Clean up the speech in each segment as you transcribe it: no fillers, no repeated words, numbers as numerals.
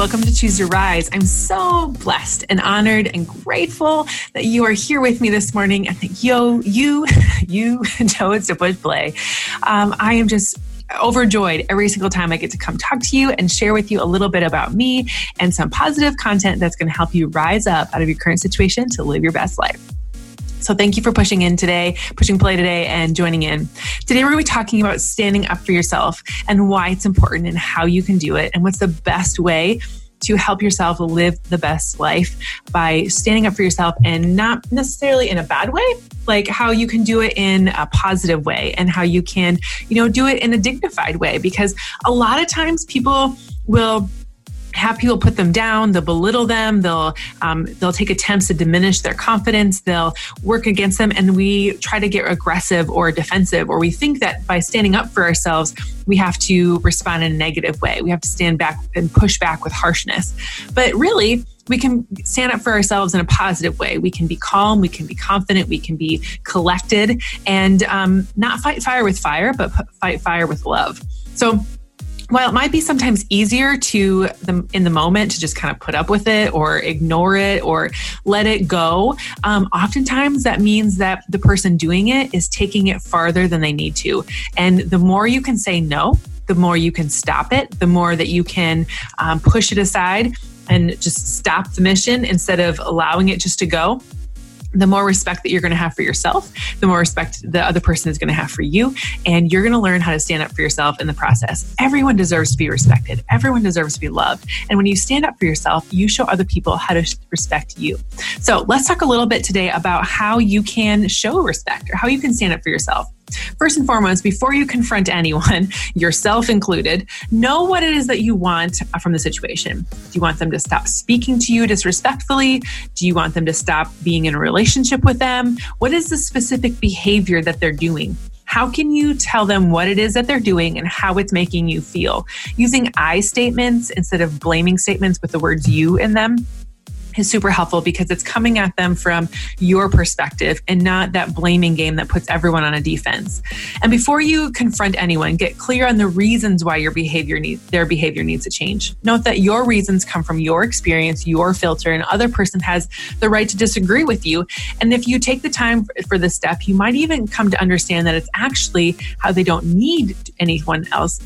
Welcome to Choose to Rise. I'm so blessed and honored and grateful that you are here with me this morning. And thank you, Joe, it's to push play. I am just overjoyed every single time I get to come talk to you and share with you a little bit about me and some positive content that's going to help you rise up out of your current situation to live your best life. So thank you for pushing play today and joining in. Today we're going to be talking about standing up for yourself and why it's important and how you can do it and what's the best way to help yourself live the best life by standing up for yourself, and not necessarily in a bad way, like how you can do it in a positive way and how you can, do it in a dignified way. Because a lot of times people will have people put them down, they'll belittle them, they'll take attempts to diminish their confidence, they'll work against them, and we try to get aggressive or defensive, or we think that by standing up for ourselves, we have to respond in a negative way. We have to stand back and push back with harshness. But really, we can stand up for ourselves in a positive way. We can be calm, we can be confident, we can be collected, and not fight fire with fire, but fight fire with love. So while it might be sometimes easier in the moment to just kind of put up with it or ignore it or let it go, oftentimes that means that the person doing it is taking it farther than they need to. And the more you can say no, the more you can stop it, the more that you can push it aside and just stop the mission instead of allowing it just to go, the more respect that you're going to have for yourself, the more respect the other person is going to have for you. And you're going to learn how to stand up for yourself in the process. Everyone deserves to be respected. Everyone deserves to be loved. And when you stand up for yourself, you show other people how to respect you. So let's talk a little bit today about how you can show respect or how you can stand up for yourself. First and foremost, before you confront anyone, yourself included, know what it is that you want from the situation. Do you want them to stop speaking to you disrespectfully? Do you want them to stop being in a relationship with them? What is the specific behavior that they're doing? How can you tell them what it is that they're doing and how it's making you feel? Using I statements instead of blaming statements with the words you in them is super helpful because it's coming at them from your perspective and not that blaming game that puts everyone on a defense. And before you confront anyone, get clear on the reasons why their behavior needs to change. Note that your reasons come from your experience, your filter, and other person has the right to disagree with you. And if you take the time for this step, you might even come to understand that it's actually how they don't need anyone else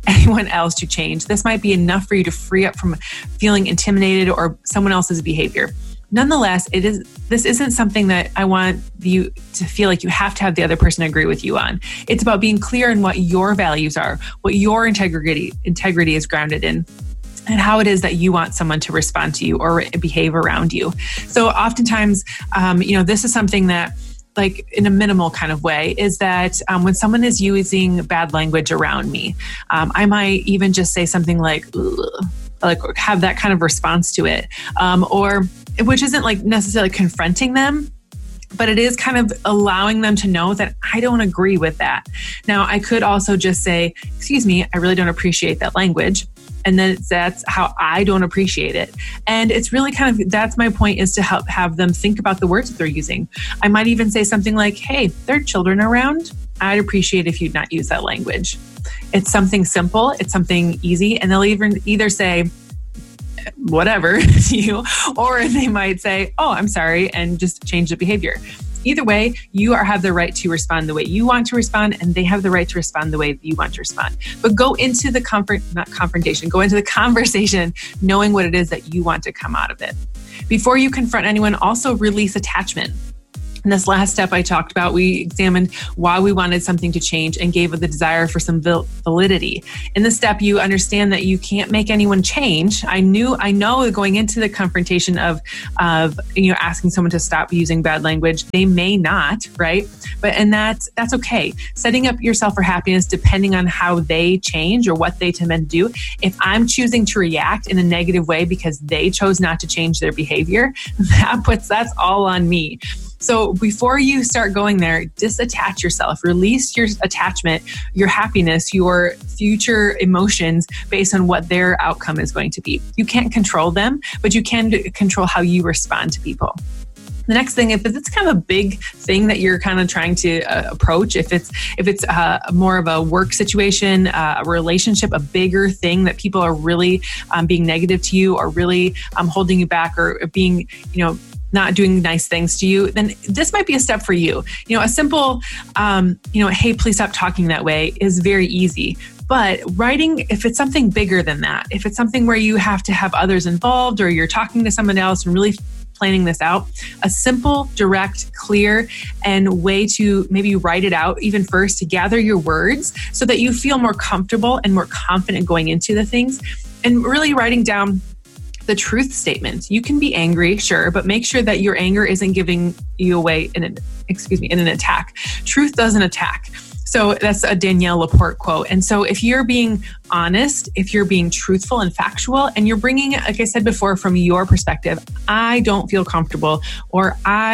to change. This might be enough for you to free up from feeling intimidated or someone else's behavior. Nonetheless, this isn't something that I want you to feel like you have to have the other person agree with you on. It's about being clear in what your values are, what your integrity is grounded in, and how it is that you want someone to respond to you or behave around you. So oftentimes, this is something that, like in a minimal kind of way, is that when someone is using bad language around me, I might even just say something like have that kind of response to it, or which isn't like necessarily confronting them, but it is kind of allowing them to know that I don't agree with that. Now, I could also just say, excuse me, I really don't appreciate that language. And then that's how I don't appreciate it. And it's really kind of, that's my point, is to help have them think about the words that they're using. I might even say something like, hey, there are children around. I'd appreciate if you'd not use that language. It's something simple. It's something easy. And they'll either say whatever to you, or they might say, oh, I'm sorry, and just change the behavior. Either way, you have the right to respond the way you want to respond, and they have the right to respond the way that you want to respond. But go into the go into the conversation knowing what it is that you want to come out of it. Before you confront anyone, also release attachment. In this last step I talked about, we examined why we wanted something to change and gave the desire for some validity. In this step, you understand that you can't make anyone change. I know going into the confrontation of asking someone to stop using bad language, they may not, right? And that's okay. Setting up yourself for happiness depending on how they change or what they tend to do. If I'm choosing to react in a negative way because they chose not to change their behavior, that's all on me. So before you start going there, disattach yourself, release your attachment, your happiness, your future emotions based on what their outcome is going to be. You can't control them, but you can control how you respond to people. The next thing, if it's kind of a big thing that you're kind of trying to approach, if it's more of a work situation, a relationship, a bigger thing that people are really being negative to you or really holding you back or being, not doing nice things to you, then this might be a step for you. A simple, hey, please stop talking that way is very easy. But writing, if it's something bigger than that, if it's something where you have to have others involved or you're talking to someone else and really planning this out, a simple, direct, clear, and way to maybe write it out even first to gather your words so that you feel more comfortable and more confident going into the things, and really writing down the truth statement. You can be angry, sure, but make sure that your anger isn't giving you away in an attack. Truth doesn't attack. So that's a Danielle Laporte quote. And so if you're being honest, if you're being truthful and factual, and you're bringing it, like I said before, from your perspective, I don't feel comfortable, or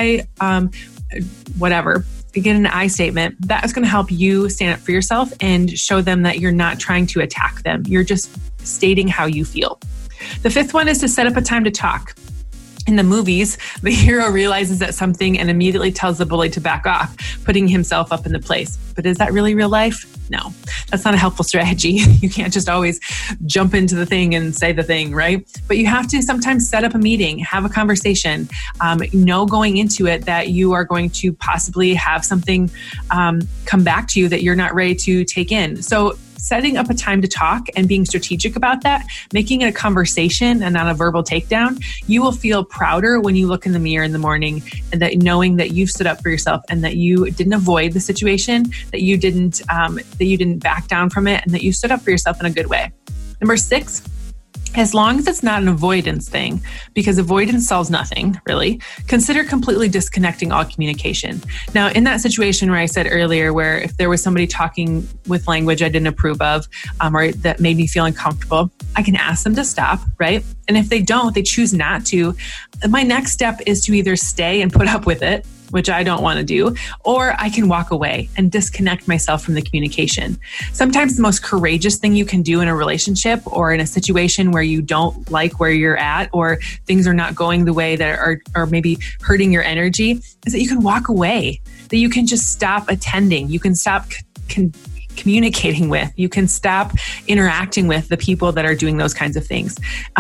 whatever, get an I statement, that is going to help you stand up for yourself and show them that you're not trying to attack them. You're just stating how you feel. The fifth one is to set up a time to talk. In the movies, the hero realizes that something and immediately tells the bully to back off, putting himself up in the place. But is that really real life? No, that's not a helpful strategy. You can't just always jump into the thing and say the thing, right? But you have to sometimes set up a meeting, have a conversation, know going into it that you are going to possibly have something come back to you that you're not ready to take in. So setting up a time to talk and being strategic about that, making it a conversation and not a verbal takedown, you will feel prouder when you look in the mirror in the morning, and that knowing that you've stood up for yourself and that you didn't avoid the situation, that you didn't back down from it, and that you stood up for yourself in a good way. Number 6, as long as it's not an avoidance thing, because avoidance solves nothing, really, consider completely disconnecting all communication. Now, in that situation where I said earlier, where if there was somebody talking with language I didn't approve of, or that made me feel uncomfortable, I can ask them to stop, right? And if they don't, they choose not to, my next step is to either stay and put up with it, which I don't want to do, or I can walk away and disconnect myself from the communication. Sometimes the most courageous thing you can do in a relationship or in a situation where you don't like where you're at, or things are not going the way that are maybe hurting your energy, is that you can walk away, that you can just stop attending. You can stop communicating with, you can stop interacting with the people that are doing those kinds of things.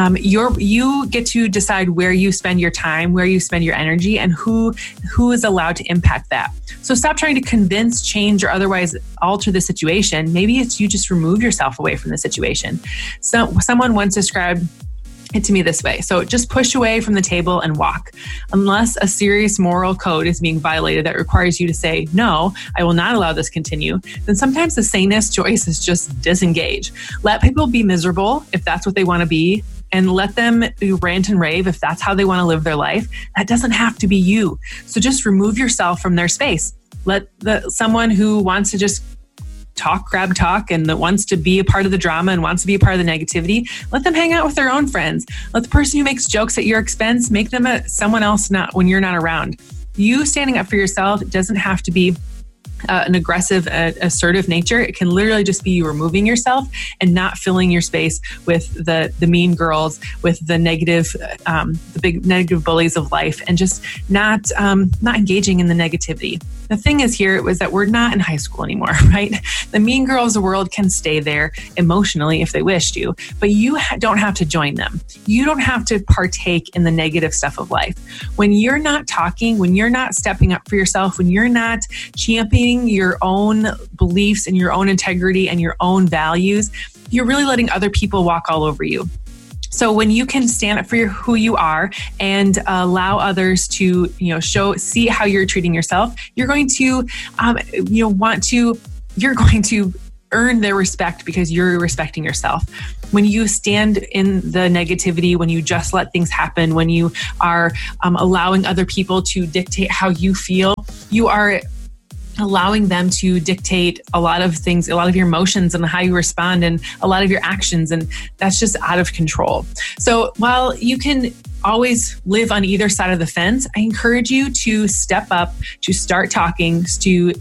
You get to decide where you spend your time, where you spend your energy, and who is allowed to impact that. So stop trying to convince, change, or otherwise alter the situation. Maybe it's you just remove yourself away from the situation. So someone once described it to me this way. So just push away from the table and walk. Unless a serious moral code is being violated that requires you to say, no, I will not allow this to continue, then sometimes the sanest choice is just disengage. Let people be miserable if that's what they want to be, and let them rant and rave if that's how they want to live their life. That doesn't have to be you. So just remove yourself from their space. Let someone who wants to just grab talk and that wants to be a part of the drama and wants to be a part of the negativity, let them hang out with their own friends. Let the person who makes jokes at your expense, make them someone else not when you're not around. You standing up for yourself doesn't have to be an aggressive, assertive nature. It can literally just be you removing yourself and not filling your space with the mean girls, with the negative, the big negative bullies of life, and just not engaging in the negativity. The thing is here was that we're not in high school anymore, right? The mean girls of the world can stay there emotionally if they wish to, but you don't have to join them. You don't have to partake in the negative stuff of life. When you're not talking, when you're not stepping up for yourself, when you're not championing your own beliefs and your own integrity and your own values, you're really letting other people walk all over you. So when you can stand up for who you are and allow others to, see how you're treating yourself, you're going to, you're going to earn their respect because you're respecting yourself. When you stand in the negativity, when you just let things happen, when you are allowing other people to dictate how you feel, you are allowing them to dictate a lot of things, a lot of your emotions and how you respond and a lot of your actions. And that's just out of control. So while you can always live on either side of the fence, I encourage you to step up, to start talking, to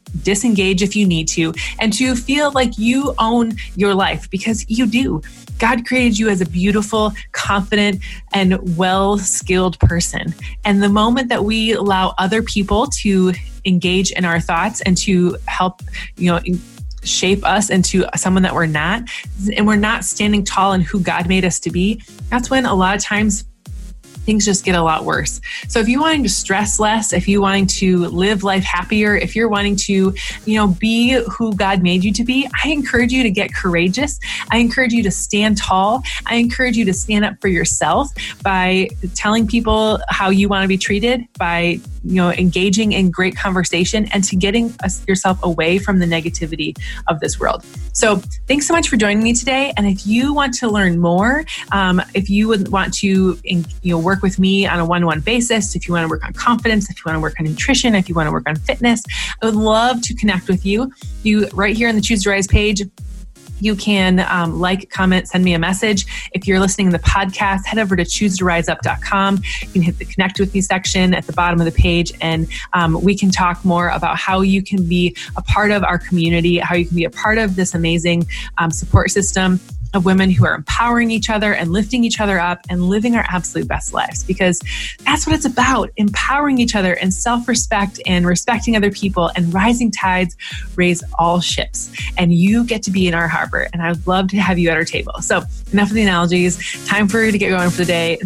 disengage if you need to, and to feel like you own your life, because you do. God created you as a beautiful, confident, and well-skilled person. And the moment that we allow other people to engage in our thoughts and to help, shape us into someone that we're not, and we're not standing tall in who God made us to be, that's when a lot of times things just get a lot worse. So if you're wanting to stress less, if you're wanting to live life happier, if you're wanting to, be who God made you to be, I encourage you to get courageous. I encourage you to stand tall. I encourage you to stand up for yourself by telling people how you want to be treated, by, engaging in great conversation, and to getting yourself away from the negativity of this world. So thanks so much for joining me today. And if you want to learn more, if you would want to, work with me on a one-on-one basis, if you want to work on confidence, if you want to work on nutrition, if you want to work on fitness, I would love to connect with you. You right here on the Choose to Rise page, you can comment, send me a message. If you're listening to the podcast, head over to chooseToRiseUp.com. You can hit the connect with me section at the bottom of the page, and we can talk more about how you can be a part of our community, how you can be a part of this amazing support system of women who are empowering each other and lifting each other up and living our absolute best lives, because that's what it's about: empowering each other and self-respect and respecting other people, and rising tides raise all ships. And you get to be in our harbor, and I would love to have you at our table. So enough of the analogies. Time for you to get going for the day.